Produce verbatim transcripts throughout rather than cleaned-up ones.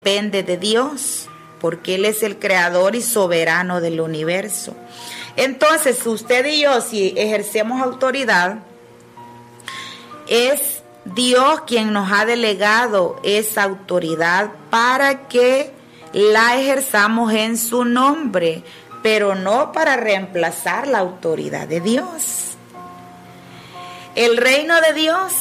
depende de Dios, porque Él es el creador y soberano del universo. Entonces, usted y yo, si ejercemos autoridad, es Dios quien nos ha delegado esa autoridad para que la ejerzamos en su nombre, pero no para reemplazar la autoridad de Dios. El reino de Dios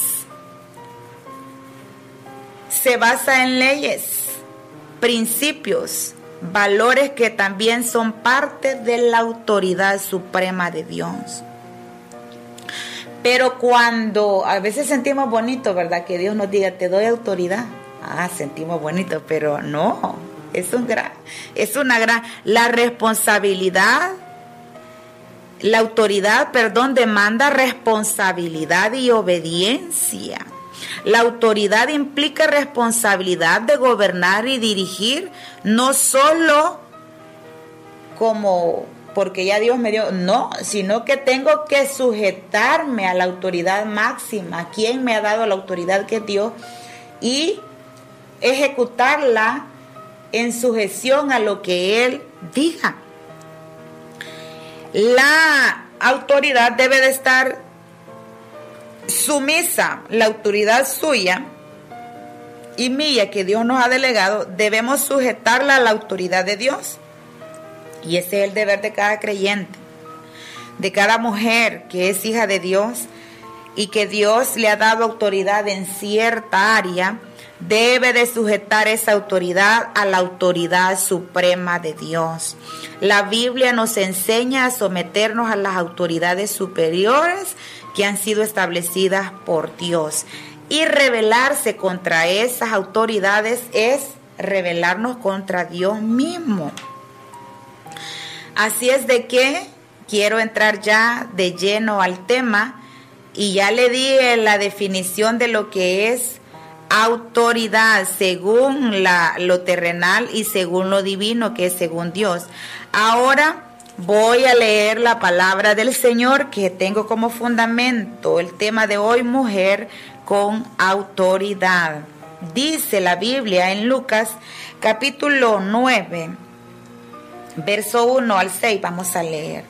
se basa en leyes, principios, valores que también son parte de la autoridad suprema de Dios. Pero cuando a veces sentimos bonito, ¿verdad? Que Dios nos diga, te doy autoridad. Ah, sentimos bonito, pero no, es un gran, es una gran, la responsabilidad, la autoridad, perdón, demanda responsabilidad y obediencia. La autoridad implica responsabilidad de gobernar y dirigir, no solo como porque ya Dios me dio, no, sino que tengo que sujetarme a la autoridad máxima, quien me ha dado la autoridad que es Dios, y ejecutarla en sujeción a lo que Él diga. La autoridad debe de estar sumisa, la autoridad suya y mía que Dios nos ha delegado, debemos sujetarla a la autoridad de Dios. Y ese es el deber de cada creyente, de cada mujer que es hija de Dios y que Dios le ha dado autoridad en cierta área, debe de sujetar esa autoridad a la autoridad suprema de Dios. La Biblia nos enseña a someternos a las autoridades superiores que han sido establecidas por Dios. Y rebelarse contra esas autoridades es rebelarnos contra Dios mismo. Así es de que quiero entrar ya de lleno al tema y ya le di la definición de lo que es autoridad según la, lo terrenal y según lo divino, que es según Dios. Ahora voy a leer la palabra del Señor que tengo como fundamento el tema de hoy, mujer con autoridad. Dice la Biblia en Lucas capítulo nueve, verso uno al seis, vamos a leer.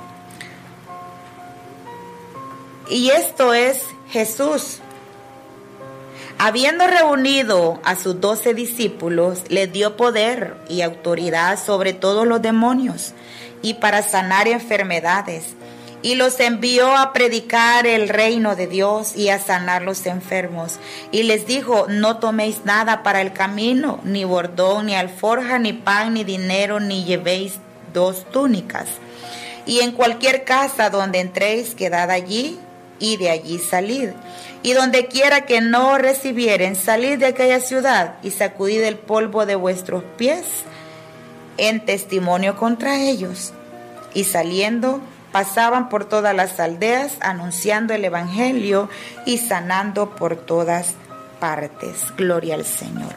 Y esto es Jesús. Habiendo reunido a sus doce discípulos, les dio poder y autoridad sobre todos los demonios y para sanar enfermedades, y los envió a predicar el reino de Dios y a sanar los enfermos. Y les dijo, no toméis nada para el camino, ni bordón, ni alforja, ni pan, ni dinero, ni llevéis dos túnicas. Y en cualquier casa donde entréis, quedad allí, y de allí salid. Y donde quiera que no recibieren, salid de aquella ciudad y sacudid el polvo de vuestros pies en testimonio contra ellos. Y saliendo, pasaban por todas las aldeas, anunciando el evangelio y sanando por todas partes. Gloria al Señor.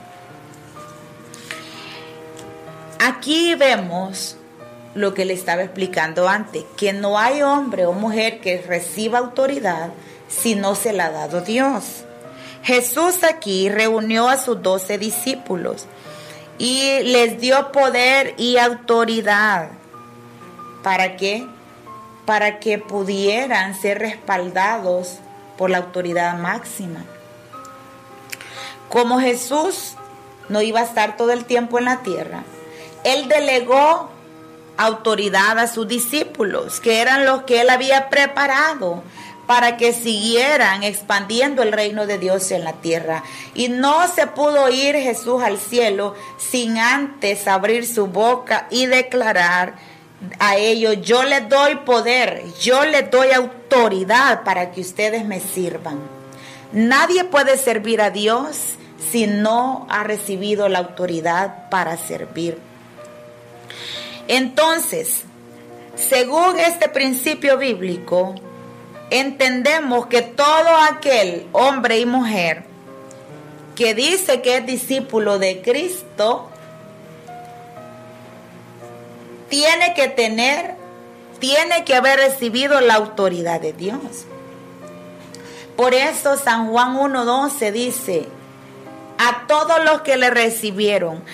Aquí vemos lo que le estaba explicando antes, que no hay hombre o mujer que reciba autoridad si no se la ha dado Dios. Jesús aquí reunió a sus doce discípulos y les dio poder y autoridad. ¿Para qué? Para que pudieran ser respaldados por la autoridad máxima. Como Jesús no iba a estar todo el tiempo en la tierra, Él delegó autoridad a sus discípulos, que eran los que Él había preparado para que siguieran expandiendo el reino de Dios en la tierra. Y no se pudo ir Jesús al cielo sin antes abrir su boca y declarar a ellos, yo les doy poder, yo les doy autoridad para que ustedes me sirvan. Nadie puede servir a Dios si no ha recibido la autoridad para servir. Entonces, según este principio bíblico, entendemos que todo aquel hombre y mujer que dice que es discípulo de Cristo tiene que tener, tiene que haber recibido la autoridad de Dios. Por eso San Juan uno doce dice, a todos los que le recibieron,